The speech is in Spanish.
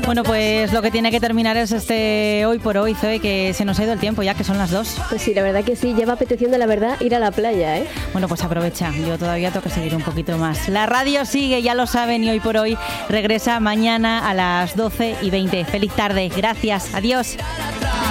Bueno, pues lo que tiene que terminar es este Hoy por Hoy, Zoe, que se nos ha ido el tiempo ya, que son las 2. Pues sí, la verdad que sí, lleva apeteciendo la verdad ir a la playa, ¿eh? Bueno, pues aprovecha, yo todavía tengo que seguir un poquito más. La radio sigue, ya lo saben, y Hoy por Hoy regresa mañana a las 12:20. Feliz tarde, gracias, adiós.